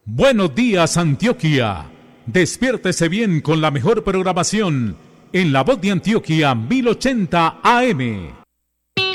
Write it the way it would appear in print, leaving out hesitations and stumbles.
Buenos días, Antioquia. Despiértese bien con la mejor programación en La Voz de Antioquia 1080 AM.